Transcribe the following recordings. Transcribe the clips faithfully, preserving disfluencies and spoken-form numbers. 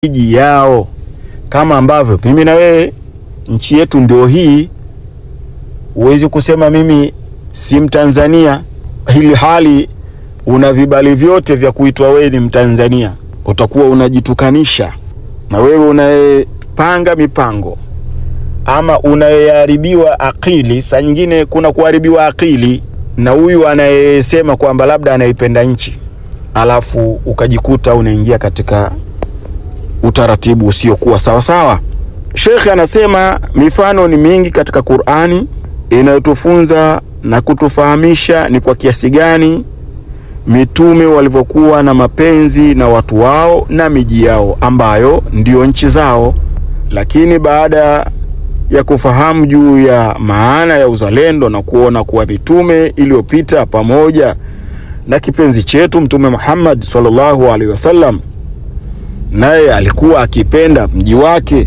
miji yao, kama ambavyo mimi na wewe nchi yetu ndio hii. Uwezi kusema mimi si Mtanzania hili hali una vibali vyote vya kuitwa wewe ni Mtanzania. Utakuwa unajitukanisha. Na wewe unayepanga mipango ama unayeharibiwa akili. Saa nyingine kuna kuharibiwa akili na huyu anayesema kwamba labda anaipenda nchi, alafu ukajikuta unaingia katika utaratibu usiokuwa sawa sawa. Sheikh anasema mifano ni mingi katika Qur'ani inayotufunza na kutufahamisha ni kwa kiasi gani mitume walivyokuwa na mapenzi na watu wao na miji yao ambayo ndio nchi zao. Lakini baada ya kufahamu juu ya maana ya uzalendo na kuona kuwa mitume iliyopita pamoja na kipenzi chetu Mtume Muhammad sallallahu alaihi wasallam naye alikuwa akipenda mji wake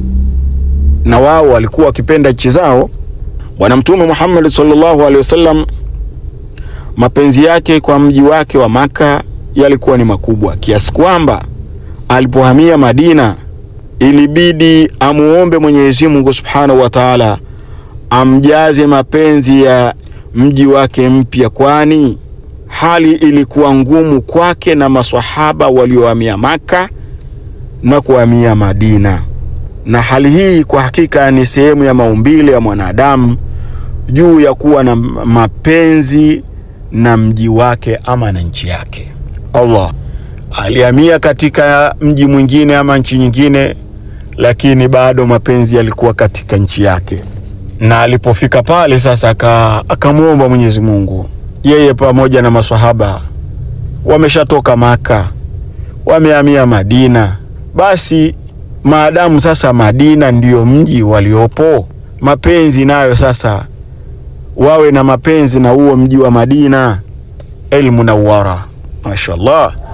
na wao walikuwa wakipenda nchi zao, Bwana Mtume Muhammad sallallahu alaihi wasallam mapenzi yake kwa mji wake wa Maka yalikuwa ni makubwa kiasi kwamba alipohamia Madina ilibidi amuombe Mwenyezi Mungu Subhanahu wa Ta'ala amjaze mapenzi ya mji wake mpya, kwani hali ilikuwa ngumu kwake na maswahaba waliohamia Maka na kuhamia Madina. Na hali hii kwa hakika ni sehemu ya maumbile ya mwanadamu juu ya kuwa na mapenzi na mji wake ama na nchi yake. Allah alihamia katika mji mwingine ama nchi nyingine, lakini bado mapenzi yalikuwa katika nchi yake. Na alipofika pale sasa akamuomba Mwenyezi Mungu, yeye pamoja na maswahaba wameshatoka Maka, wamehamia Madina. Basi maadamu sasa Madina ndiyo mji waliopo, mapenzi nayo sasa wawe na mapenzi na huo mji wa Madina, El Munawwara. Mashallah.